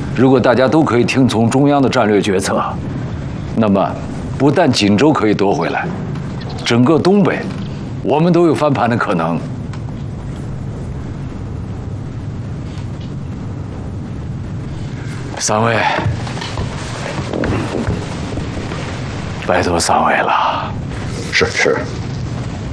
如果大家都可以听从中央的战略决策，那么不但锦州可以夺回来，整个东北，我们都有翻盘的可能。三位，拜托三位了。 是。